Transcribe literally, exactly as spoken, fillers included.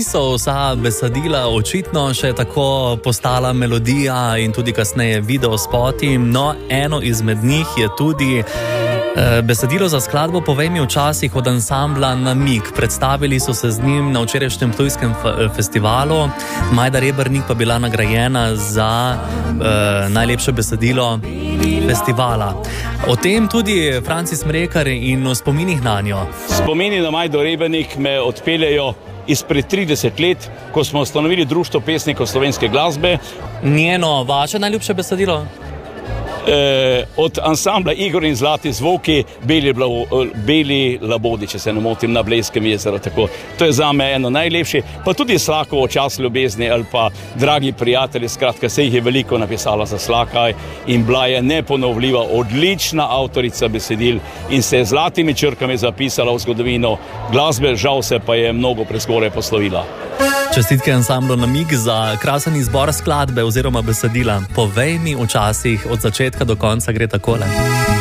niso vsa besedila očitno še tako postala melodija in tudi kasneje video spoti, no eno izmed njih je tudi besedilo za skladbo Povej mi včasih od ansambla Namig. Predstavili so se z njim na včerajšnjem ptujskem festivalu. Majda Rebernik pa bila nagrajena za uh, najlepše besedilo festivala. O tem tudi Francis Mrekar in o spominih na njo. Spomini na Majdo Rebernik me odpeljejo izpred trideset let, ko smo ustanovili Društvo pesnikov slovenske glasbe. Njeno, vaše najljubše besedilo? Eh, od ansambla Igor in Zlati zvoki, Beli, Beli labodi, če se ne motim, na Blejskem jezeru. Tako. To je zame eno najlepše, pa tudi Slakovo Čas ljubezni ali pa Dragi prijatelji, skratka, se jih je veliko napisala za Slaka in bila je neponovljiva, odlična avtorica besedil in se je zlatimi črkami zapisala v zgodovino glasbe, žal se pa je mnogo prezgodaj poslovila. Čestitke ansamblu Namig za krasen izbor skladbe oziroma besedila. Povej mi včasih, od začetka do konca gre takole.